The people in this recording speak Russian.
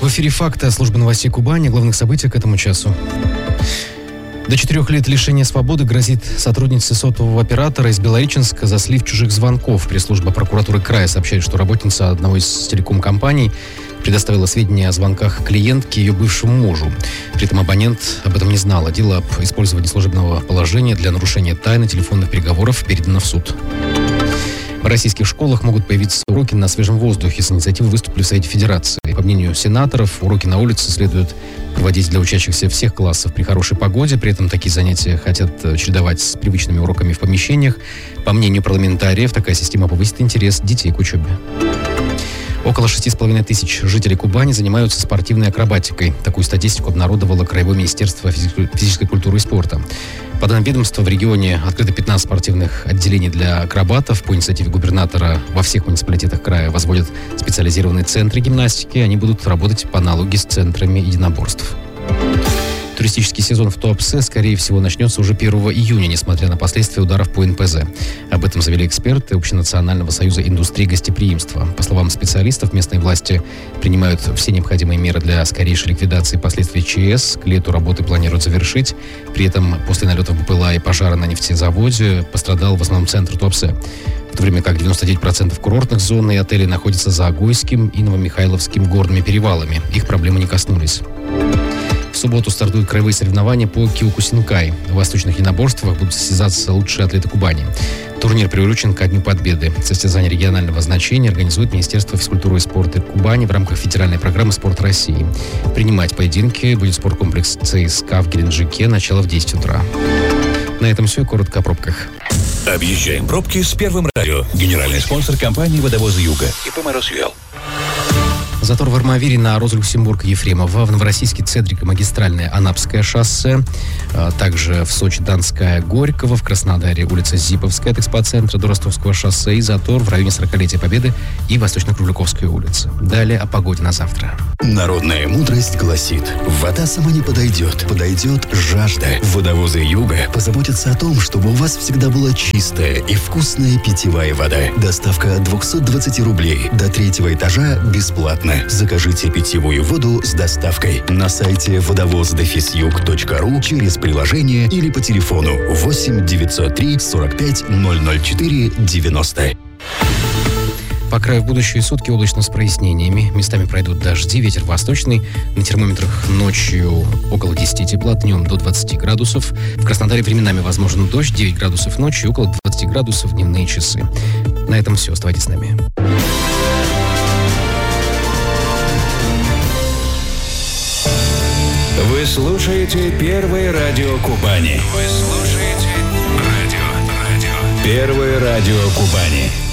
В эфире «Факты» службы новостей Кубани. Главных событий к этому часу. До 4 лет лишения свободы грозит сотруднице сотового оператора из Белореченска за слив чужих звонков. Пресс-служба прокуратуры края сообщает, что работница одной из телеком-компаний предоставила сведения о звонках клиентке ее бывшему мужу. При этом абонент об этом не знал. Дело об использовании служебного положения для нарушения тайны телефонных переговоров передано в суд. В российских школах могут появиться уроки на свежем воздухе. С инициативой выступили в Совете Федерации. По мнению сенаторов, уроки на улице следует проводить для учащихся всех классов при хорошей погоде. При этом такие занятия хотят чередовать с привычными уроками в помещениях. По мнению парламентариев, такая система повысит интерес детей к учебе. Около 6,5 тысяч жителей Кубани занимаются спортивной акробатикой. Такую статистику обнародовало Краевое министерство физической культуры и спорта. По данным ведомства, в регионе открыто 15 спортивных отделений для акробатов. По инициативе губернатора во всех муниципалитетах края возводят специализированные центры гимнастики. Они будут работать по аналогии с центрами единоборств. Туристический сезон в Туапсе, скорее всего, начнется уже 1 июня, несмотря на последствия ударов по НПЗ. Об этом заявили эксперты Общенационального союза индустрии гостеприимства. По словам специалистов, местные власти принимают все необходимые меры для скорейшей ликвидации последствий ЧС. К лету работы планируют завершить. При этом после налетов БПЛА и пожара на нефтезаводе пострадал в основном центр Туапсе. В то время как 99% курортных зон и отелей находятся за Агойским и Новомихайловским горными перевалами. Их проблемы не коснулись. В субботу стартуют краевые соревнования по Киокусинкай. В восточных единоборствах будут состязаться лучшие атлеты Кубани. Турнир приурочен ко Дню Победы. Состязания регионального значения организует Министерство физкультуры и спорта Кубани в рамках федеральной программы «Спорт России». Принимать поединки будет спорткомплекс ЦСКА в Геленджике. Начало в 10 утра. На этом все. Коротко о пробках. Объезжаем пробки с Первым радио. Генеральный спонсор компании «Водовозы Юга». ИП «Моросвел». Затор в Армавире на Роза-Люксембург-Ефремова, в Новороссийске Цедрика магистральное Анапское шоссе, также в Сочи Донская Горького, в Краснодаре улица Зиповская от экспоцентра до Ростовского шоссе и затор в районе 40-летия Победы и Восточно-Кружляковской улицы. Далее о погоде на завтра. Народная мудрость гласит: вода сама не подойдет, подойдет жажда. Водовозы Юга позаботятся о том, чтобы у вас всегда была чистая и вкусная питьевая вода. Доставка от 220 рублей до 3-го этажа бесплатно. Закажите питьевую воду с доставкой на сайте водовоз-юг.ру через приложение или по телефону 8 903 45 004 90. По краю в будущие сутки облачно с прояснениями. Местами пройдут дожди, ветер восточный. На термометрах ночью около 10 тепла, днем до 20 градусов. В Краснодаре временами возможен дождь, 9 градусов ночью, около 20 градусов в дневные часы. На этом все. Оставайтесь с нами. Вы слушаете Первое радио Кубани. Вы слушаете радио. Первое радио Кубани.